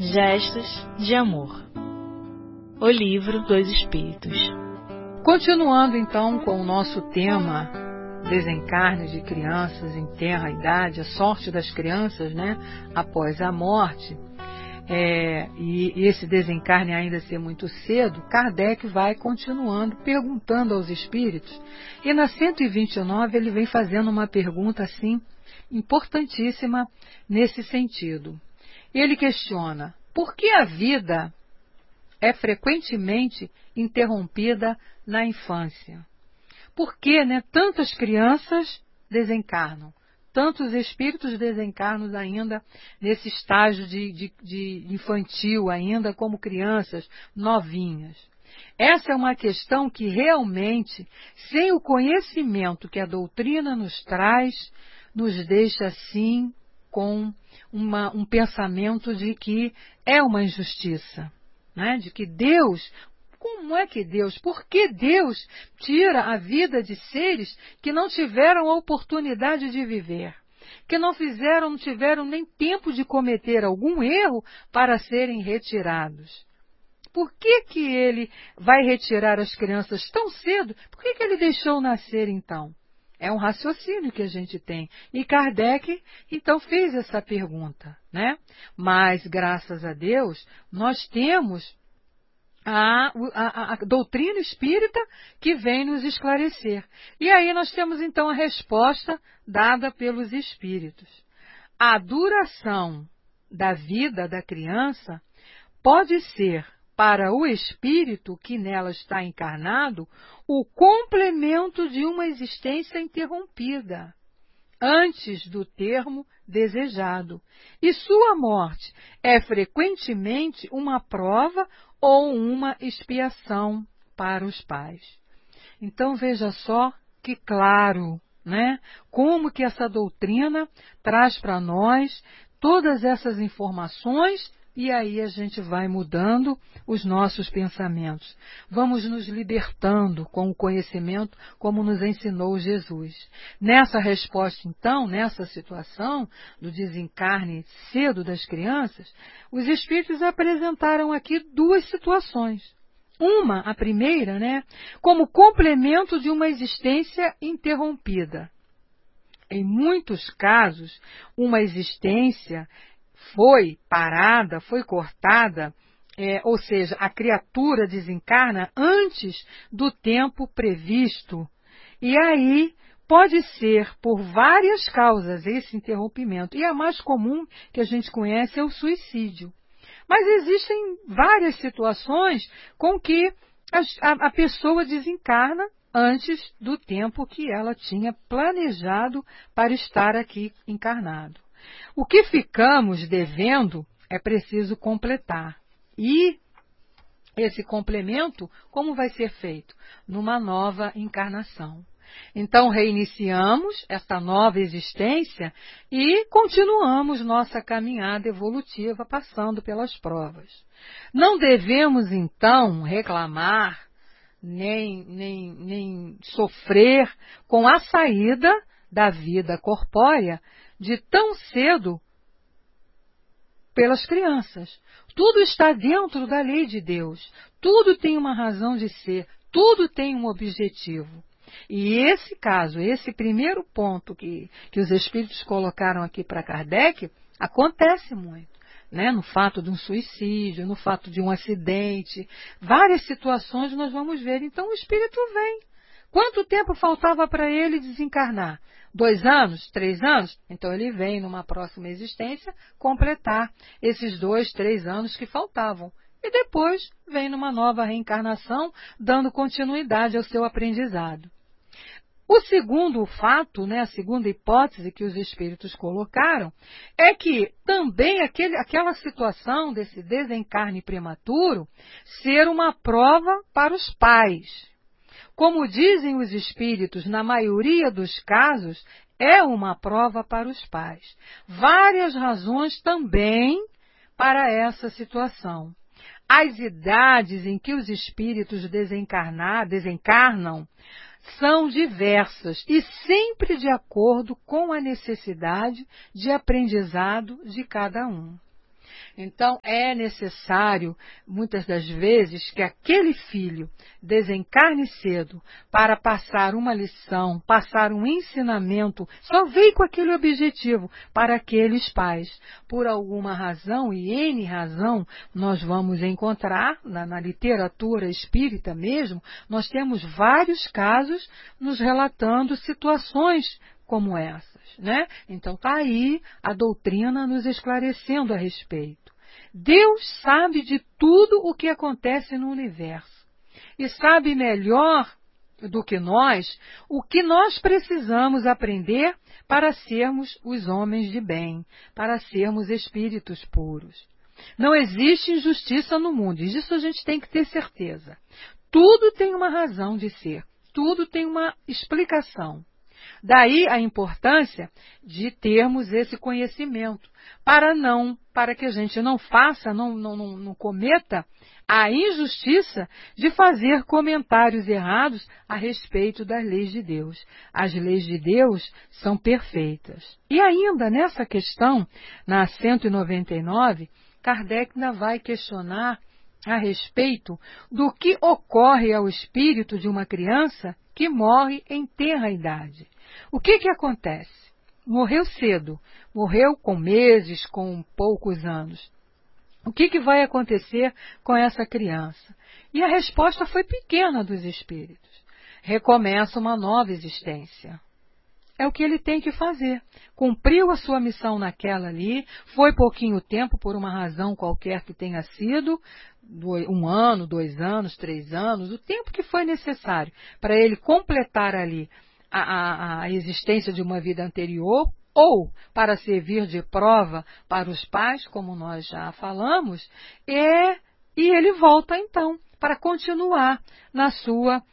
Gestos de Amor. O Livro dos Espíritos. Continuando então com o nosso tema desencarne de crianças em tenra idade, a sorte das crianças, após a morte, e esse desencarne ainda ser muito cedo, Kardec vai continuando perguntando aos espíritos, e na 129 ele vem fazendo uma pergunta assim importantíssima nesse sentido. Ele questiona: por que a vida é frequentemente interrompida na infância? Por que tantas crianças desencarnam? Tantos espíritos desencarnam ainda nesse estágio de infantil, ainda como crianças novinhas. Essa é uma questão que realmente, sem o conhecimento que a doutrina nos traz, nos deixa assim com um pensamento de que é uma injustiça, de que Deus... Como é que Deus, por que Deus tira a vida de seres que não tiveram a oportunidade de viver, que não tiveram nem tempo de cometer algum erro para serem retirados? Por que ele vai retirar as crianças tão cedo? Por que ele deixou nascer então? É um raciocínio que a gente tem. E Kardec, então, fez essa pergunta, Mas, graças a Deus, nós temos a doutrina espírita que vem nos esclarecer. E aí nós temos então a resposta dada pelos espíritos. A duração da vida da criança pode ser, para o espírito que nela está encarnado, o complemento de uma existência interrompida antes do termo desejado, e sua morte é frequentemente uma prova ou uma expiação para os pais. Então veja só que claro, como que essa doutrina traz para nós todas essas informações. E aí a gente vai mudando os nossos pensamentos. Vamos nos libertando com o conhecimento, como nos ensinou Jesus. Nessa resposta, então, nessa situação do desencarne cedo das crianças, os espíritos apresentaram aqui duas situações. A primeira, como complemento de uma existência interrompida. Em muitos casos, uma existência foi parada, foi cortada, ou seja, a criatura desencarna antes do tempo previsto. E aí pode ser por várias causas esse interrompimento. E a mais comum que a gente conhece é o suicídio. Mas existem várias situações com que a pessoa desencarna antes do tempo que ela tinha planejado para estar aqui encarnado. O que ficamos devendo é preciso completar. E esse complemento, como vai ser feito? Numa nova encarnação. Então, reiniciamos essa nova existência e continuamos nossa caminhada evolutiva, passando pelas provas. Não devemos, então, reclamar, nem sofrer com a saída da vida corpórea de tão cedo pelas crianças. Tudo está dentro da lei de Deus. Tudo tem uma razão de ser. Tudo tem um objetivo. E esse caso, esse primeiro ponto que os espíritos colocaram aqui para Kardec, acontece muito. No fato de um suicídio, no fato de um acidente, várias situações nós vamos ver. Então o espírito vem. Quanto tempo faltava para ele desencarnar? 2 anos? 3 anos? Então ele vem numa próxima existência completar esses 2, 3 anos que faltavam. E depois vem numa nova reencarnação, dando continuidade ao seu aprendizado. O segundo fato, a segunda hipótese que os espíritos colocaram, é que também aquela situação desse desencarne prematuro ser uma prova para os pais. Como dizem os espíritos, na maioria dos casos, é uma prova para os pais. Várias razões também para essa situação. As idades em que os espíritos desencarnam são diversas e sempre de acordo com a necessidade de aprendizado de cada um. Então, é necessário, muitas das vezes, que aquele filho desencarne cedo para passar uma lição, passar um ensinamento, só veio com aquele objetivo para aqueles pais. Por alguma razão, e N razão, nós vamos encontrar, na literatura espírita mesmo, nós temos vários casos nos relatando situações como essas, né? Então está aí a doutrina nos esclarecendo a respeito. Deus sabe de tudo o que acontece no universo e sabe melhor do que nós o que nós precisamos aprender para sermos os homens de bem, para sermos espíritos puros. Não existe injustiça no mundo, e disso a gente tem que ter certeza. Tudo tem uma razão de ser, tudo tem uma explicação. Daí a importância de termos esse conhecimento, para que a gente não faça, não cometa a injustiça de fazer comentários errados a respeito das leis de Deus. As leis de Deus são perfeitas. E ainda nessa questão, na 199, Kardec ainda vai questionar a respeito do que ocorre ao espírito de uma criança que morre em tenra idade. O que acontece? Morreu cedo, morreu com meses, com poucos anos. O que vai acontecer com essa criança? E a resposta foi pequena dos espíritos. Recomeça uma nova existência. É o que ele tem que fazer. Cumpriu a sua missão naquela ali, foi pouquinho tempo, por uma razão qualquer que tenha sido, 1 ano, 2 anos, 3 anos, o tempo que foi necessário para ele completar ali a existência de uma vida anterior, ou para servir de prova para os pais, como nós já falamos, e ele volta então para continuar na sua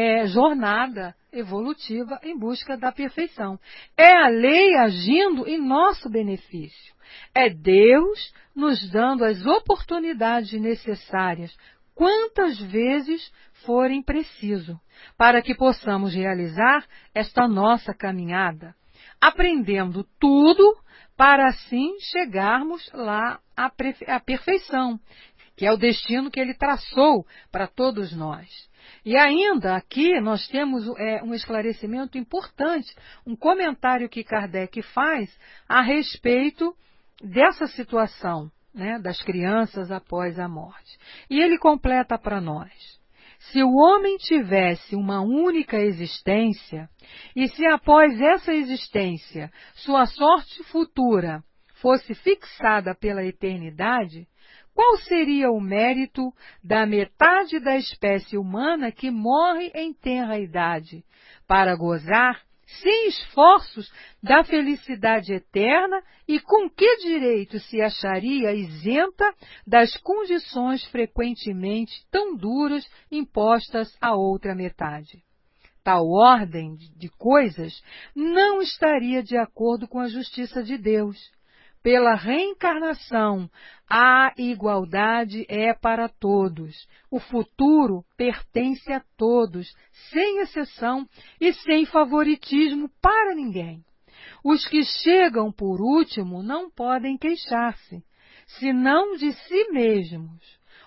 jornada evolutiva em busca da perfeição. É a lei agindo em nosso benefício. É Deus nos dando as oportunidades necessárias, quantas vezes forem preciso, para que possamos realizar esta nossa caminhada, aprendendo tudo para assim chegarmos lá à perfeição, que é o destino que ele traçou para todos nós. E ainda aqui nós temos um esclarecimento importante, um comentário que Kardec faz a respeito dessa situação, né, das crianças após a morte. E ele completa para nós: se o homem tivesse uma única existência, e se após essa existência sua sorte futura fosse fixada pela eternidade, qual seria o mérito da metade da espécie humana que morre em tenra idade, para gozar, sem esforços, da felicidade eterna, e com que direito se acharia isenta das condições frequentemente tão duras impostas à outra metade? Tal ordem de coisas não estaria de acordo com a justiça de Deus. Pela reencarnação, a igualdade é para todos. O futuro pertence a todos, sem exceção e sem favoritismo para ninguém. Os que chegam por último não podem queixar-se, senão de si mesmos.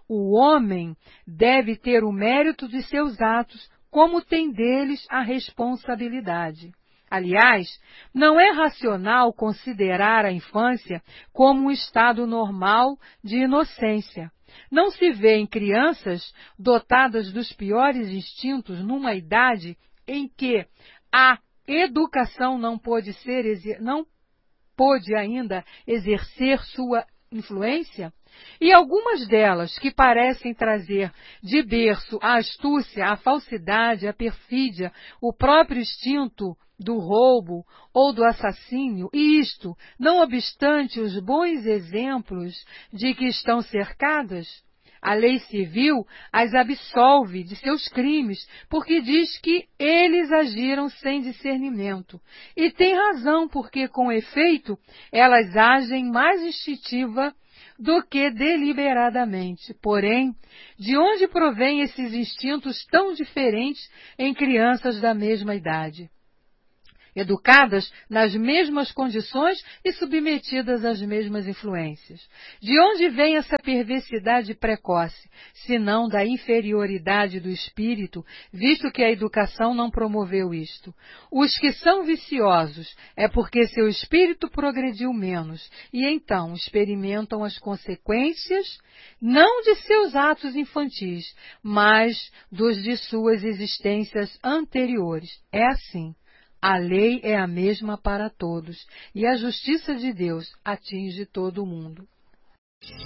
O homem deve ter o mérito de seus atos, como tem deles a responsabilidade. Aliás, não é racional considerar a infância como um estado normal de inocência. Não se vê em crianças dotadas dos piores instintos numa idade em que a educação não pôde ainda exercer sua influência? E algumas delas que parecem trazer de berço a astúcia, a falsidade, a perfídia, o próprio instinto do roubo ou do assassínio, e isto, não obstante os bons exemplos de que estão cercadas, a lei civil as absolve de seus crimes, porque diz que eles agiram sem discernimento. E tem razão, porque, com efeito, elas agem mais instintiva do que deliberadamente. Porém, de onde provêm esses instintos tão diferentes em crianças da mesma idade? educadas nas mesmas condições e submetidas às mesmas influências. De onde vem essa perversidade precoce, senão da inferioridade do espírito, visto que a educação não promoveu isto? Os que são viciosos é porque seu espírito progrediu menos e então experimentam as consequências não de seus atos infantis, mas dos de suas existências anteriores. É assim. A lei é a mesma para todos, e a justiça de Deus atinge todo o mundo.